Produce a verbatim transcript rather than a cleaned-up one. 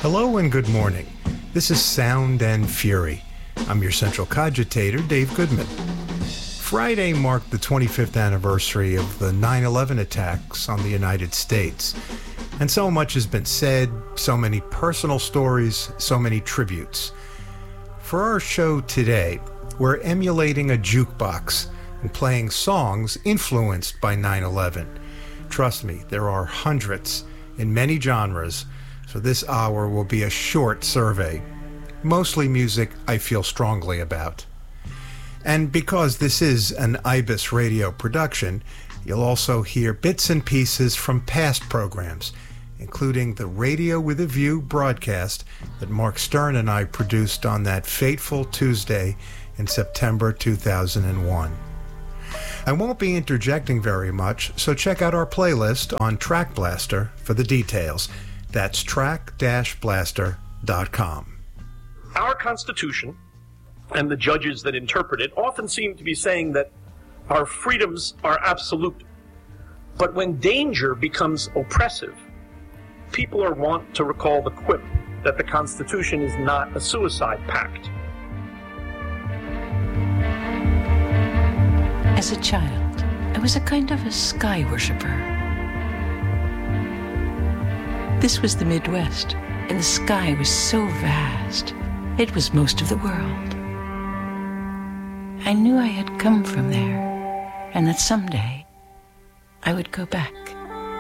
Hello and good morning. This is Sound and Fury. I'm your central cogitator, Dave Goodman. Friday marked the twenty-fifth anniversary of the nine eleven attacks on the United States. And so much has been said, so many personal stories, so many tributes. For our show today, we're emulating a jukebox and playing songs influenced by nine eleven. Trust me, there are hundreds in many genres, so this hour will be a short survey. Mostly music I feel strongly about. And because this is an IBIS radio production, you'll also hear bits and pieces from past programs, including the Radio with a View broadcast that Mark Stern and I produced on that fateful Tuesday in September two thousand one. I won't be interjecting very much, so check out our playlist on Track Blaster for the details. That's track dash blaster dot com. Our Constitution and the judges that interpret it often seem to be saying that our freedoms are absolute. But when danger becomes oppressive, people are wont to recall the quip that the Constitution is not a suicide pact. As a child, I was a kind of a sky worshipper. This was the Midwest, and the sky was so vast. It was most of the world. I knew I had come from there, and that someday I would go back.